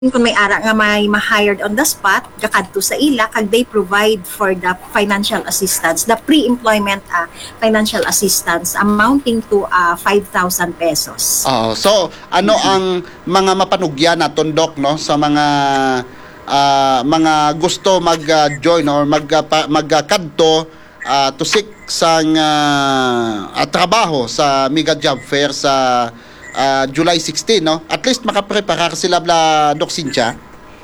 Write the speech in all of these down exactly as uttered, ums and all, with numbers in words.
kung may ara nga may ma-hired on the spot, kakadto sa ila, kag they provide for the financial assistance, the pre-employment uh, financial assistance amounting to uh, five thousand pesos. Oh, so ano mm-hmm. ang mga mapanugyan naton Doc no sa mga uh, mga gusto mag-join uh, or mag uh, magkadto uh, to seek sang uh, uh, trabaho sa Mega Job Fair sa Uh, July sixteen, no? At least makaprepare sila bla Doc Cynthia.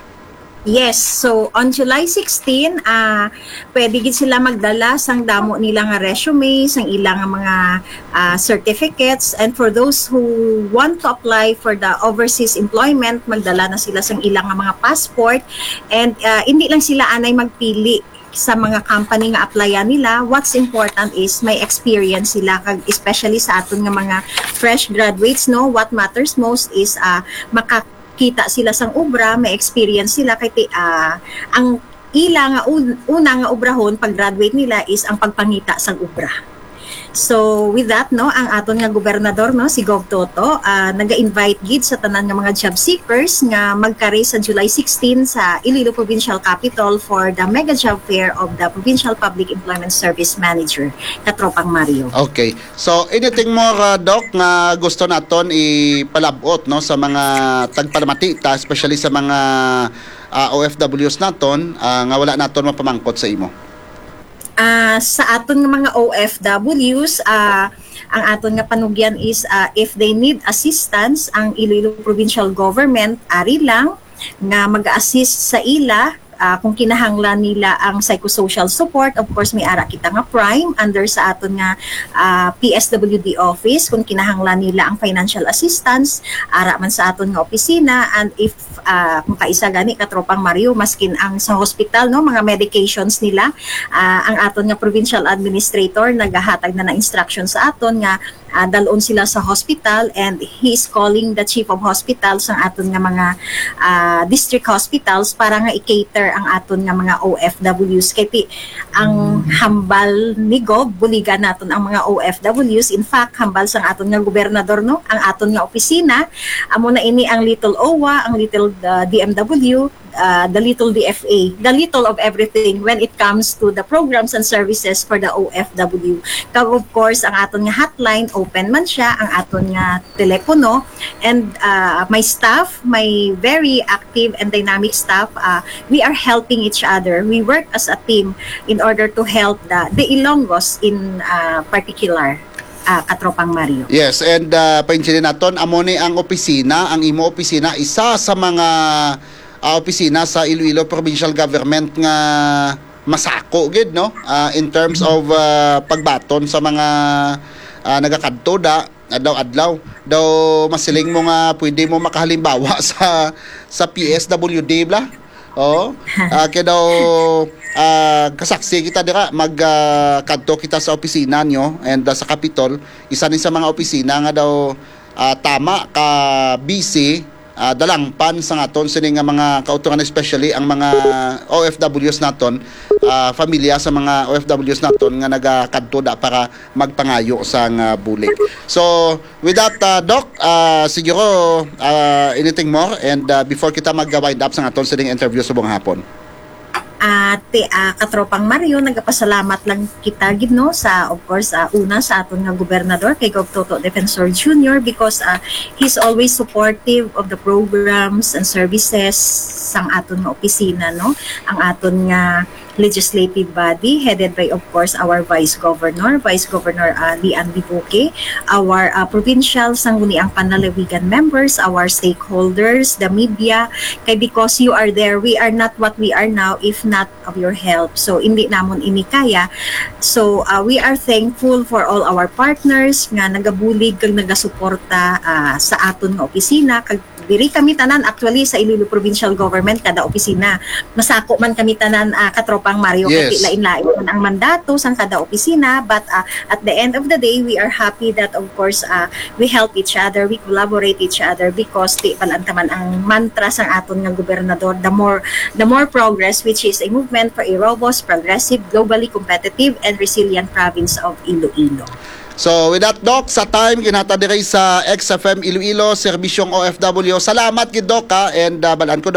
Yes, so on July sixteen, uh, pwede gid sila magdala sang damo nila nga resume, sang ilang mga uh, certificates, and for those who want to apply for the overseas employment, magdala na sila sang ilang mga passport, and uh, hindi lang sila anay magpili sa mga company nga applyan nila. What's important is may experience sila, especially sa aton nga mga fresh graduates, no? What matters most is uh, makakita sila sang obra, may experience sila kay uh, ang ila nga un, una nga obrahon pag graduate nila is ang pagpangita sang obra. So with that, no, ang aton nga gobernador, no, si Gov Toto, uh, naga-invite gid sa tanan nga mga job seekers nga magkari sa July sixteen sa Iloilo Provincial Capital for the Mega Job Fair of the Provincial Public Employment Service Manager, Katropang Mario. Okay. So anything more, uh, Doc, nga gusto naton ipalabot, no, sa mga tagpalamatita, especially sa mga uh, O F Ws naton, uh, nga wala naton mapamangkot sa imo? Uh, sa aton nga mga O F Ws, uh, ang aton nga panugyan is uh, if they need assistance, ang Iloilo Provincial Government ari lang nga mag-assist sa ila. Uh, kung kinahanglan nila ang psychosocial support, of course may ara kita nga prime under sa aton nga uh, P S W D office. Kung kinahanglan nila ang financial assistance, ara man sa aton nga opisina, and if uh, kung kaisa gani Katropang Mario, maskin ang sa hospital, no, mga medications nila, uh, ang aton nga provincial administrator nagahatag na na instruction sa aton nga uh, dalon sila sa hospital, and he is calling the chief of hospitals ang aton nga mga uh, district hospitals para nga i-cater ang aton nga mga O F Ws. Kaya ang hambal ni Gov, buligan naton ang mga O F Ws. In fact, hambal sang aton nga gobernador, no, ang aton nga opisina, amo na ini ang little O W A, ang little uh, D M W, uh, the little D F A, the little of everything when it comes to the programs and services for the O F W. Kag of course, ang aton nga hotline, open man siya, ang aton nga telepono, and uh, my staff, my very active and dynamic staff, uh, we are helping each other. We work as a team in order to help the, the Ilonggos in uh, particular. Uh, Katropang Mario. Yes, and uh, painsin naton, amo ni ang opisina, ang imo opisina, isa sa mga uh, opisina sa Iloilo Provincial Government nga masako gid, no, uh, in terms of uh, pagbaton sa mga uh, nagakadto da adlaw-adlaw daw. Masiling mo nga pwede mo makahalimbawa sa sa P S W D bla. Oh, uh, kaya daw uh, kasaksi kita dira magkadto uh, kita sa opisina nyo and uh, sa Capitol. Isa ni sa mga opisina nga daw uh, tama ka busy, uh, dalang pan sa ngaton sini nga mga kauturan, especially ang mga O F Ws naton, uh, familia sa mga O F Ws naton nga nagakadto da para magpangayo sa uh, bulik. So with that, uh, Doc, uh, siguro uh, anything more, and uh, before kita mag-wind up sa ngaton sini interview sa buong hapon. At uh, Katropang Mario, nagapasalamat lang kita gid, no, sa of course uh, una sa aton nga gobernador kay Gov Toto Defensor Junior because uh, he's always supportive of the programs and services sang aton nga opisina, no, ang aton nga legislative body headed by of course our Vice Governor, Vice Governor uh, Lian Bibuque, our uh, provincial sangguniang panlalawigan members, our stakeholders, the media, kay because you are there, we are not what we are now if not of your help. So hindi namon ini kaya. So uh, we are thankful for all our partners nga nagabulig kag nagasuporta uh, sa aton nga opisina. Kag diri kami tanan actually sa Iloilo Provincial Government kada opisina masako man kami tanan, uh, Katropang Mario, yes. Kasi lain-lain man ang mandato sang kada opisina, but uh, at the end of the day we are happy that of course uh, we help each other, we collaborate each other because di palantaman ang mantra sang aton nga gobernador, the more the more progress, which is a movement for a robust, progressive, globally competitive and resilient province of Iloilo. So with that, Doc, sa time kinata diri sa X F M Iloilo, serbisyong O F W. Salamat gid, Doc, ha, and uh, balaan ko